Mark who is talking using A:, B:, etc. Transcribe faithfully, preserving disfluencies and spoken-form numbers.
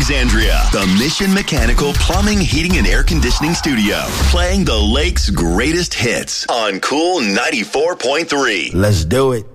A: Alexandria, the Mission Mechanical Plumbing, Heating, and Air Conditioning Studio, playing the Lake's greatest hits on Cool ninety-four point three.
B: Let's do it.